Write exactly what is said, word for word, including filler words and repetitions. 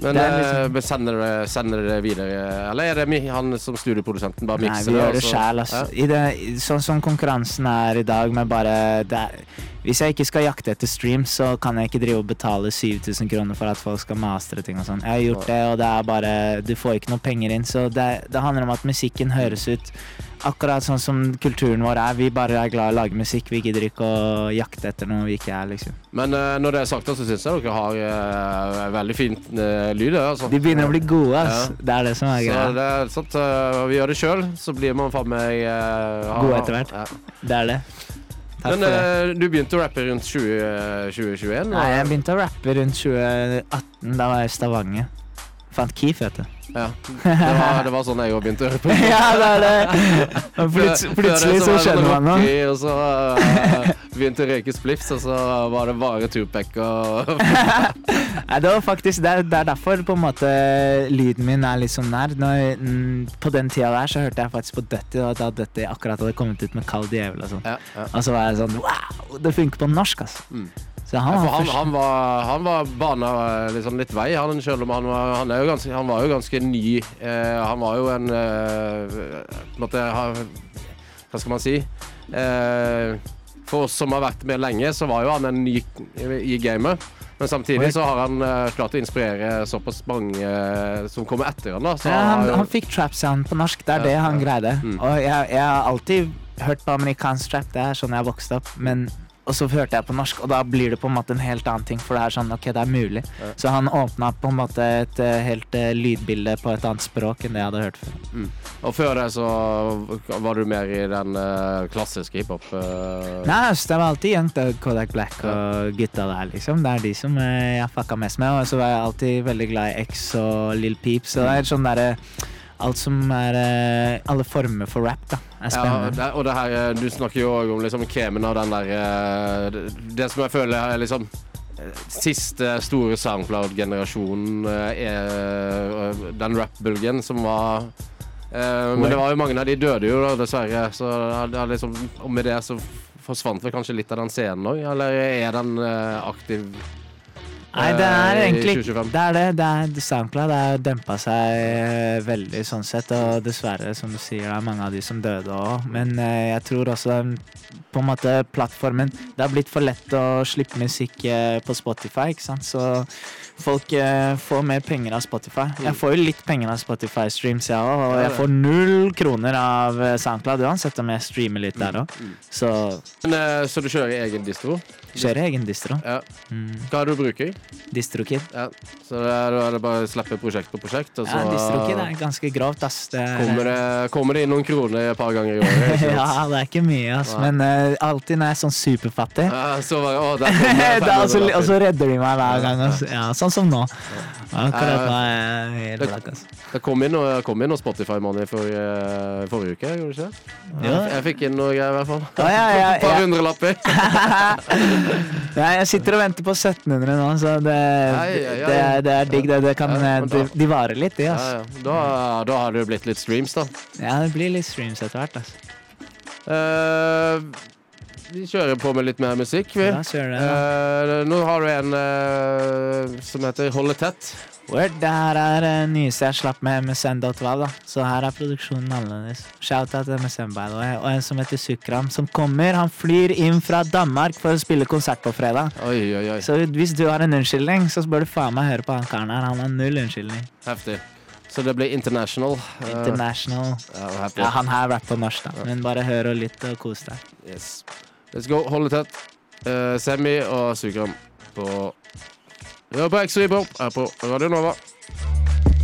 Men liksom... uh, sender, det, sender det videre, eller er det han som studioprodusenten bare mikser det? Nei, vi gjør det selv, altså. Ja. I det, sånn som konkurransen er i dag med bare... Det, hvis jeg ikke skal jakte etter streams, så kan jeg ikke drive og betale syv tusen kroner for at folk skal mastere ting og sånn. Jeg har gjort det, og det er bare... Du får ikke noe penger inn, så det, det handler om at musikken høres ut akkurat sånn som kulturen vår er. Vi bare er glad i å lage musikk, vi gidder ikke å jakte etter noe vi ikke er, liksom. Men uh, når det er sagt, så synes jeg dere har uh, veldig fint uh, lyd, altså. De begynner å bli gode, altså. Ja. Det er det som er greia. Så det er sånn at uh, vi gjør det selv, så blir man faen meg... Uh, God etter hvert. Ja. Det er det. Takk Men uh, du begynte å rappe rundt tjue tjueen? Nei, jeg begynte å rappe rundt tjue atten, da var jeg i Stavanger. Fant Keef, vet du. Ja, det var, det var sånn jeg også begynte å høre på. Ja, det er det. Plut, plutselig så skjønner man noe. Og så uh, begynte å røyke spliffs, og så var det bare Tupac og... Nei, det var faktisk, det er, det er derfor på en måte lyden min er litt sånn nær. Når, mm, på den tida der så hørte jeg faktisk på Dutty, og da Dutty akkurat hadde kommet ut med Kald Djevel og sånn. Ja, ja. Og så var jeg sånn, wow, det funker på norsk, altså. Mm. Så han, ja, var han, han var han var bana liksom litt vei han selv om han var han er jo ganske han var jo ganske ny eh, han var jo en eh, på en måte hva skal man si eh, for oss som har vært med lenge så var jo han en ny i gamet men samtidig så har han eh, klart å inspirere såpass mange eh, som kommer etter han da så ja, han, jo... han fikk trap sound på norsk, det er ja, det han ja. greide mm. og jeg, jeg har alltid hørt på amerikansk trap, det er sånn jeg vokste opp men og så hørte jeg på norsk, og da blir det på en måte en helt annen ting, for det er sånn, ok, det er mulig. Ja. Så han åpnet på en måte et uh, helt uh, lydbilde på et annet språk enn det jeg hadde hørt før. Mm. Og før det så var du mer i den uh, klassiske hiphop? Uh... Nei, det var alltid Young Thug, Kodak Black og ja. Gutta der, liksom. Det er de som uh, jeg fucka mest med, og så var jeg alltid veldig glad i X og Lil Peep, så det er sånn der... Alt som er uh, alle former for rap da er spennende. Ja, det, og det her, du snakker jo også om liksom kremen av den der uh, det, det som jeg føler er liksom siste store SoundCloud-generasjonen uh, er uh, den rap-bølgen som var uh, men det var jo mange av de døde jo da, dessverre så det er liksom, og med det så forsvant vel kanskje litt av den scenen også, eller er den uh, aktiv? Nei, det er egentlig det er det, det er SoundCloud, det har dempet seg veldig sånn sett, og dessverre, som du sier, det er mange av de som døde også, men jeg tror også på en måte plattformen, det har blitt for lett å slippe musikk på Spotify, ikke sant, så folk får mer penger av Spotify. Jeg får jo litt penger av Spotify-streams, ja, og jeg får null kroner av SoundCloud, uansett om jeg streamer litt der også. Så, men, så du kjører egen distro? Kjører egen distro. Ja. Mm. Hva er det du bruker? DistroKid. Ja, så det er, er det bare å slippe prosjekt på prosjekt. Og så, ja, DistroKid er ganske grovt, ass. Det er, kommer, det, kommer det inn noen kroner et par ganger i året? Ja, det er ikke mye, ass. Ja. Men uh, alltid når jeg er sånn superfattig. Ja, så var å, der kommer det også, og så redder de meg hver gang, ass. Ja, sånn som nå. Akkurat nå er jeg helt blakk, ass. Det kom inn noe, kom inn noe Spotify-money for, uh, forrige uke, gjorde du ikke? Ja. Jeg, jeg fikk inn noe greier i hvert fall. Ja, ja, ja, et par hundre lapper. Ja, jeg sitter og venter på sytten hundre nå, så det, ja, ja, ja, ja. det, er, det er digg, det, det kan, ja, de, de varer litt, de, ass. Ja, ja. Da, da har det jo blitt litt streams, da. Ja, det blir litt streams etter hvert, ass. Uh, vi kjører på med litt mer musikk, vi. Ja, kjører det. Uh, nå har du en uh, som heter Holde Tett. Word, det her er uh, nyeste jeg slapp med M S N dot W A V da, så her er produksjonen annerledes. Shout-out til M S N by the way, og en som heter Sukram, som kommer, han flyr inn fra Danmark for å spille konsert på fredag. Oi, oi, oi. Så hvis du har en unnskyldning, så bør du faen meg høre på han karen her, han har null unnskyldning. Heftig. Så det blir international. International. Uh, ja, ja, han her rapper norsk da, men bare hør og litt og kos deg. Yes. Let's go, Holde Tett. Uh, Semi og Sukram på... Ja, på X-Riber, her på Radio Nova.